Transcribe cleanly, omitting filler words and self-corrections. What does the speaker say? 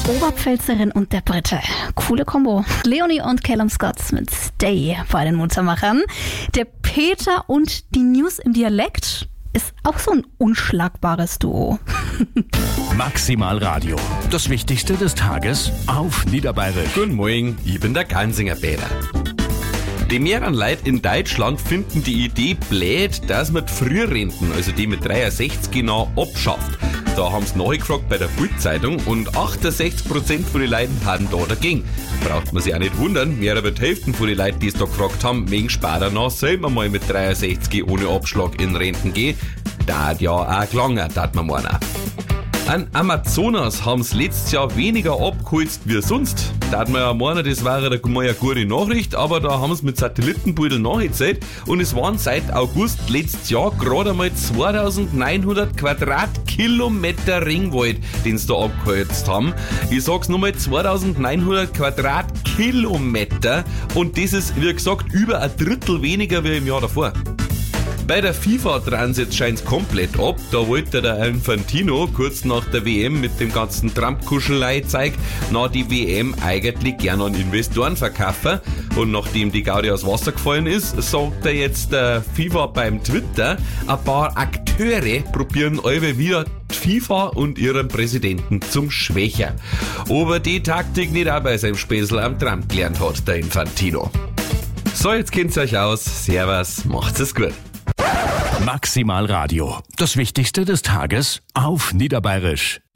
Oberpfälzerin und der Brite. Coole Kombo. Leonie und Callum Scott mit Stay bei den Muntermachern. Der Peter und die News im Dialekt ist auch so ein unschlagbares Duo. Maximal Radio. Das Wichtigste des Tages auf Niederbayerisch. Guten Morgen, ich bin der Gansinger Peter. Die mehreren Leute in Deutschland finden die Idee blöd, dass man die Frührenten, also die mit 63 genau, abschafft. Da haben sie nachgefragt bei der Bild-Zeitung und 68% von den Leuten haben da dagegen. Braucht man sich auch nicht wundern, mehr als die Hälfte von den Leuten, die es da gefragt haben, wegen später noch selber mal mit 63 ohne Abschlag in Renten gehen. Da hat ja auch gelangen, dat man meinen. An Amazonas haben sie letztes Jahr weniger abgeholzt wie sonst. Da hat man ja meinen, das wäre mal eine gute Nachricht, aber da haben sie mit Satellitenbildern nachgezählt und es waren seit August letztes Jahr gerade einmal 2900 Quadratkilometer Regenwald, den sie da abgeholzt haben. Ich sag's nochmal, 2900 Quadratkilometer und das ist, wie gesagt, über ein Drittel weniger wie im Jahr davor. Bei der FIFA dran jetzt scheint's komplett ab. Da wollte der Infantino kurz nach der WM mit dem ganzen Trump-Kuschelei-Zeug nach die WM eigentlich gerne an Investoren verkaufen. Und nachdem die Gaudi aus Wasser gefallen ist, sagt er jetzt der FIFA beim Twitter, ein paar Akteure probieren alle wieder die FIFA und ihren Präsidenten zum Schwächer. Ob er die Taktik nicht auch bei seinem Späßel am Trump gelernt hat, der Infantino. So, jetzt kennt's euch aus. Servus, macht's es gut. Maximal Radio. Das Wichtigste des Tages auf Niederbayerisch.